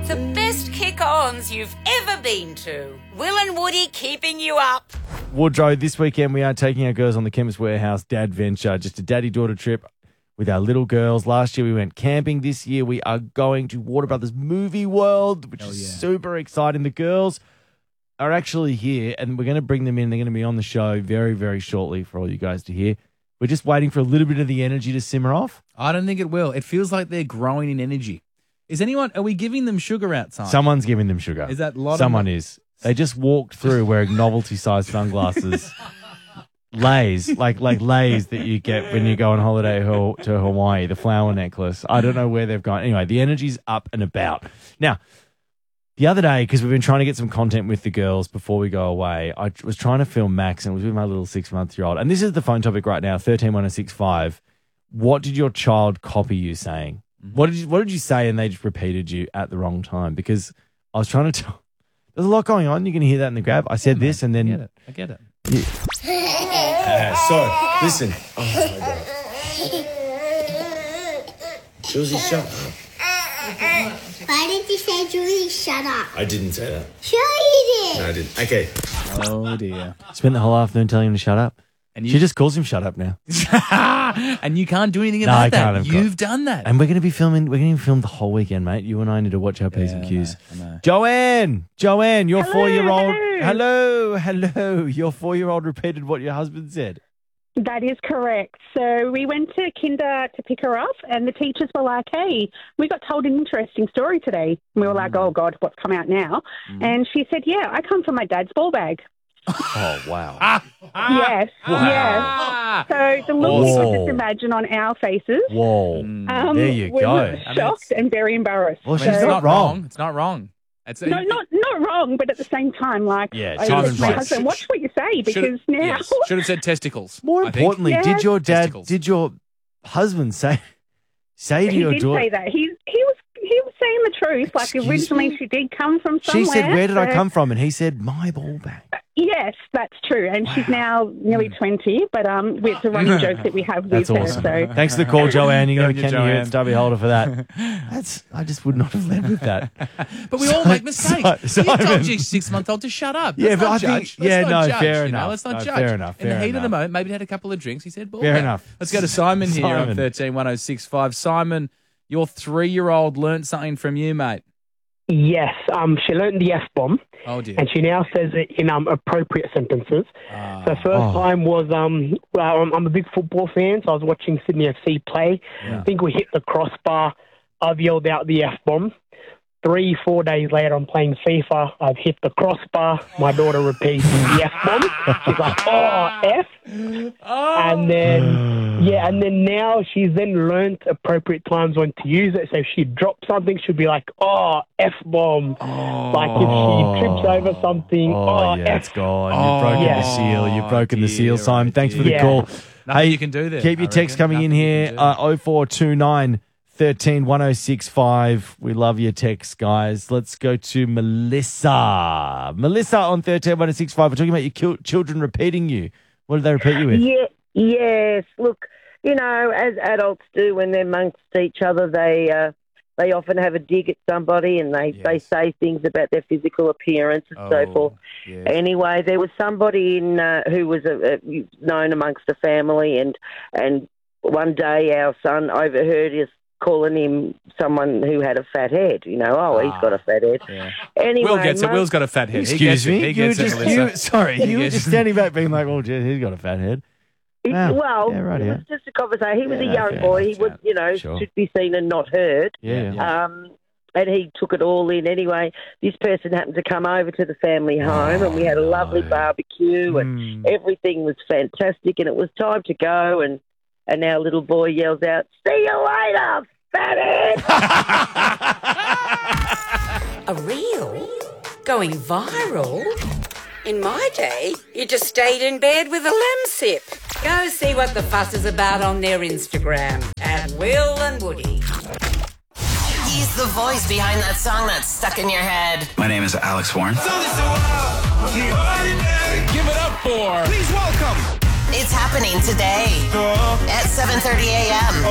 The best kick-ons you've ever been to. Will and Woody keeping you up. Woodrow, this weekend we are taking our girls on the Chemist Warehouse Dad Venture, just a daddy-daughter trip with our little girls. Last year we went camping. This year we are going to Warner Brothers Movie World, which is super exciting. The girls are actually here, and we're going to bring them in. They're going to be on the show very, very shortly for all you guys to hear. We're just waiting for a little bit of the energy to simmer off. I don't think it will. It feels like they're growing in energy. Are we giving them sugar outside? Someone's giving them sugar. Is that a lot? Someone is. They just walked through wearing novelty-sized sunglasses. Lays, like Lays that you get when you go on holiday to Hawaii, the flower necklace. I don't know where they've gone. Anyway, the energy's up and about. Now, the other day, because we've been trying to get some content with the girls before we go away, I was trying to film Max, and it was with my little 6-month-old. And this is the phone topic right now, 131065. What did your child copy you saying? What did you say and they just repeated you at the wrong time? Because I was trying to tell. There's a lot going on. You can hear that in the grab. I said this and then... I get it. So, listen. Oh, my God. Josie, shut up. Why did you say, Julie, shut up? I didn't say that. Sure you did. No, I didn't. Okay. Oh, dear. Spent the whole afternoon telling him to shut up. And She just calls him shut up now. And you can't do anything No, about I that. can't. You've done that. And we're going to be filming the whole weekend, mate. You and I need to watch our P's and Q's. I know. Joanne, your 4-year-old. Hello. Your 4-year-old repeated what your husband said. That is correct. So we went to kinder to pick her up, and the teachers were like, hey, we got told an interesting story today. And we were like, oh, God, what's come out now? And she said, yeah, I come from my dad's ball bag. Oh, wow. Yes, Wow. yes. So the look you could just imagine on our faces. Whoa. There you we go. were shocked and very embarrassed. Well, So- she's not wrong. It's not wrong. It's No, not wrong, but at the same time, like, Yeah, I Simon's said to my right. husband, watch what you say, because now... Should have said testicles. More I think. importantly, Yeah. did your husband say to He your did daughter? say that. He was saying the truth. Like, Excuse originally me? she did come from somewhere. She said, where did I so- come from? And he said, my ball bag. Yes, that's true. And she's now nearly 20, but it's a running joke that we have with That's her. awesome. So Thanks for the call, Joanne. You got to Good on you, Kenny here Joanne. at Stubby Holder for that. I just would not have led with that. But we all make mistakes. Simon. You told your 6-month-old to shut up. Yeah, Let's but not I think- judge. Let's yeah, not no, judge, fair you know? enough. Let's not No, judge. fair enough, In the fair heat of the enough. moment, maybe he had a couple of drinks. He said, ball Fair bag. enough. Let's go to Simon here on Simon. 131065. Simon, your 3-year-old learnt something from you, mate. Yes, she learned the F-bomb, Oh, dear. and she now says it in appropriate sentences. So first time was, I'm a big football fan, so I was watching Sydney FC play. Yeah. I think we hit the crossbar. I've yelled out the F-bomb. 3-4 days later, I'm playing FIFA. I've hit the crossbar. My daughter repeats the F-bomb. She's like, oh, F. And then now she's then learnt appropriate times when to use it. So if she drops something, she'll be like, oh, F-bomb. Like if she trips over something, Yeah, F. it's gone. You've broken the seal. You've broken the seal, Simon. Thanks for the Yeah. call. Nothing you can do there. Keep your I text reckon. coming in Nothing you here. can do. 0429 131065. We love your texts, guys. Let's go to Melissa. Melissa on 131065. We're talking about your children repeating you. What did they repeat you with? Yes. Look, as adults do when they're amongst each other, they often have a dig at somebody and they say things about their physical appearance and so forth. Yes. Anyway, there was somebody who was known amongst the family, and one day our son overheard us calling him someone who had a fat head. He's got a fat head. Yeah. Anyway, Will gets it. Will's got a fat head. Excuse me? He gets it, Melissa. You were gets just it. standing back being like, oh, gee, he's got a fat head. Wow. Well, Yeah, right, it yeah. was just a conversation. He was Yeah, a young fair boy. enough, He was, Sure. should be seen and not heard. Yeah. And he took it all in. Anyway, this person happened to come over to the family home, and we had a lovely barbecue, and everything was fantastic. And it was time to go, and our little boy yells out, "See you later, fathead!" A reel? Going viral? In my day, you just stayed in bed with a lemsip. Go see what the fuss is about on their Instagram at Will and Woody. He's the voice behind that song that's stuck in your head. My name is Alex Warren. Give it up for. Please welcome. It's happening today at 7:30 a.m.